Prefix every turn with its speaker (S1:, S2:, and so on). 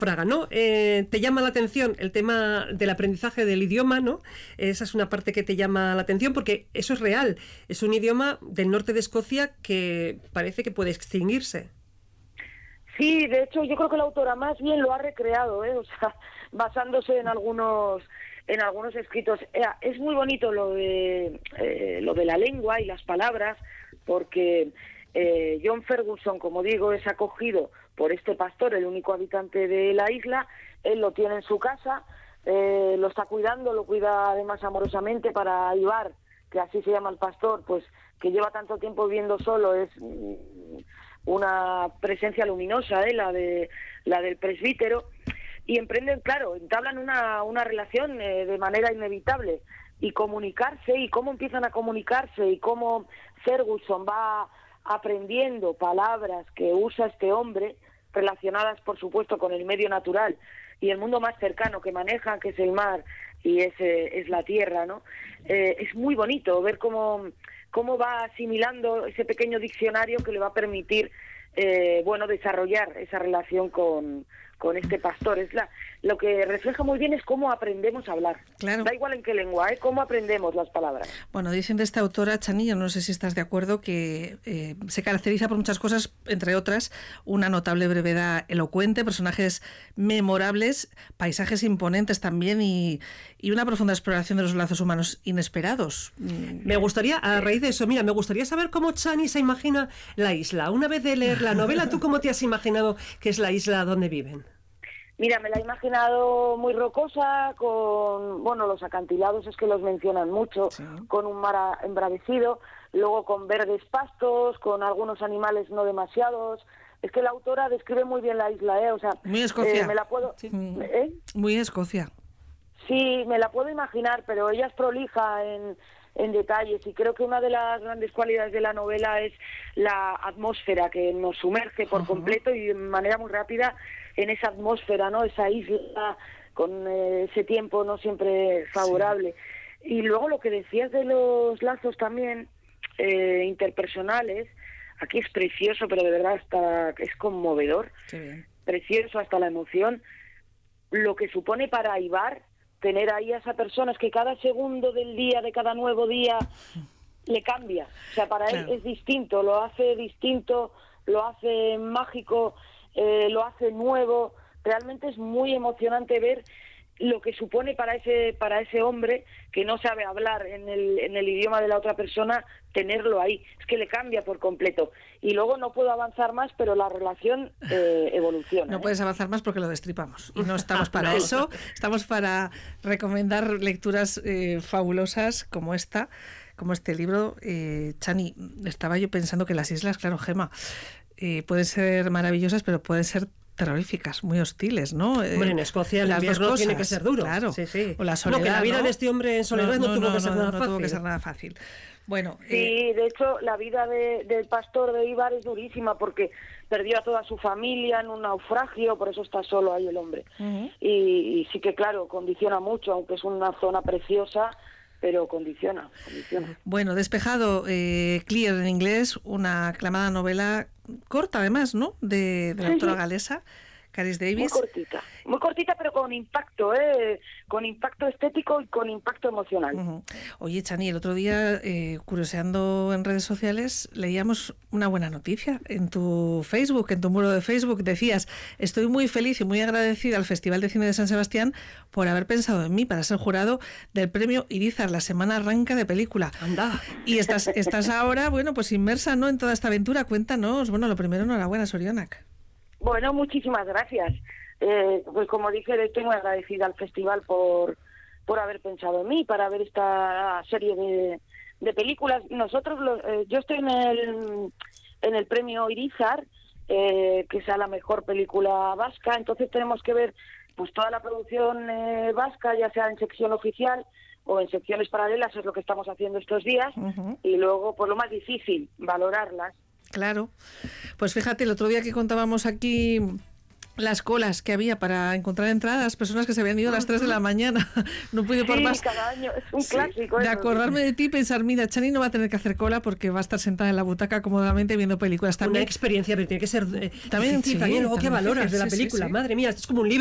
S1: Praga, ¿no? Te llama la atención el tema del aprendizaje del idioma, ¿no? Esa es una parte que te llama la atención porque eso es real. Es un idioma del norte de Escocia que parece que puede extinguirse.
S2: Sí, de hecho yo creo que la autora más bien lo ha recreado, o sea, basándose en algunos escritos. Es muy bonito lo de la lengua y las palabras, porque John Ferguson, como digo, es acogido por este pastor, el único habitante de la isla. Él lo tiene en su casa, lo está cuidando, lo cuida además amorosamente para Ivar, que así se llama el pastor, pues que lleva tanto tiempo viviendo solo. Es una presencia luminosa, la del presbítero, y entablan una relación de manera inevitable, y comunicarse, y cómo empiezan a comunicarse, y cómo Ferguson va aprendiendo palabras que usa este hombre, relacionadas por supuesto con el medio natural y el mundo más cercano que manejan, que es el mar y es la tierra, ¿no? Es muy bonito ver cómo va asimilando ese pequeño diccionario que le va a permitir desarrollar esa relación con este pastor. Lo que refleja muy bien es cómo aprendemos a hablar.
S3: Claro.
S2: Da igual en qué lengua, cómo aprendemos las palabras.
S3: Bueno, dicen de esta autora, Chani, yo no sé si estás de acuerdo, que se caracteriza por muchas cosas, entre otras, una notable brevedad elocuente, personajes memorables, paisajes imponentes también y una profunda exploración de los lazos humanos inesperados.
S1: Me gustaría, a raíz de eso, me gustaría saber cómo Chani se imagina la isla. Una vez de leer la novela, ¿tú cómo te has imaginado que es la isla donde viven?
S2: Mira, me la he imaginado muy rocosa, con, los acantilados es que los mencionan mucho, sí, con un mar embravecido, luego con verdes pastos, con algunos animales no demasiados. Es que la autora describe muy bien la isla, o sea,
S3: muy Escocia.
S2: Me la puedo,
S3: sí. Muy Escocia.
S2: Sí, me la puedo imaginar, pero ella es prolija en detalles, y creo que una de las grandes cualidades de la novela es la atmósfera, que nos sumerge por completo y de manera muy rápida en esa atmósfera, ¿no? Esa isla con ese tiempo no siempre favorable. Sí. Y luego lo que decías de los lazos también interpersonales, aquí es precioso, pero de verdad hasta es conmovedor.
S3: Qué bien.
S2: Precioso hasta la emoción. Lo que supone para Ivar tener ahí a esa persona, es que cada segundo del día, de cada nuevo día, le cambia. O sea, para él es distinto, lo hace mágico, lo hace nuevo. Realmente es muy emocionante ver lo que supone para ese hombre que no sabe hablar en el idioma de la otra persona, tenerlo ahí. Es que le cambia por completo. Y luego no puedo avanzar más, pero la relación evoluciona.
S3: No puedes avanzar más porque lo destripamos. Y no estamos para eso. Estamos para recomendar lecturas fabulosas como este libro. Chani, estaba yo pensando que las islas, claro, Gema, pueden ser maravillosas, pero pueden ser terroríficas, muy hostiles, ¿no?
S1: Bueno, en Escocia el invierno tiene que ser duro.
S3: Claro.
S1: Sí.
S3: O la soledad,
S1: que la vida de este hombre en soledad no tuvo que ser nada fácil.
S3: No tuvo que ser nada fácil. Bueno,
S2: sí, de hecho, la vida del pastor de Ivar es durísima porque perdió a toda su familia en un naufragio, por eso está solo ahí el hombre. Uh-huh. Y sí que, claro, condiciona mucho, aunque es una zona preciosa, pero condiciona.
S3: Bueno, Despejado, Clear en inglés, una aclamada novela corta además, ¿no? De la autora galesa, Caris Davis.
S2: Muy cortita, pero con impacto estético y con impacto emocional.
S3: Uh-huh. Oye, Chani, el otro día, curioseando en redes sociales, leíamos una buena noticia en tu Facebook, en tu muro de Facebook. Decías: estoy muy feliz y muy agradecida al Festival de Cine de San Sebastián por haber pensado en mí para ser jurado del premio Irizar. La semana arranca de película.
S1: Anda.
S3: Y estás ahora, pues inmersa, ¿no?, en toda esta aventura. Cuéntanos. Bueno, lo primero, enhorabuena, Sorionak.
S2: Bueno, muchísimas gracias. Pues como dije, estoy muy agradecida al festival por haber pensado en mí, para ver esta serie de películas. Nosotros, yo estoy en el premio Irizar, que sea la mejor película vasca, entonces tenemos que ver pues toda la producción vasca, ya sea en sección oficial o en secciones paralelas, es lo que estamos haciendo estos días, uh-huh. Y luego, pues lo más difícil, valorarlas.
S3: Claro. Pues fíjate, el otro día que contábamos aquí las colas que había para encontrar entradas, personas que se habían ido a las 3 de la mañana. No pude por más.
S2: Cada año es un clásico.
S3: De acordarme de ti y pensar, mira, Chani no va a tener que hacer cola porque va a estar sentada en la butaca cómodamente viendo películas. También
S1: una experiencia, pero tiene que ser
S3: también,
S1: difícil, también luego que valoras de la película.
S3: Sí.
S1: Madre mía, esto es como un libro.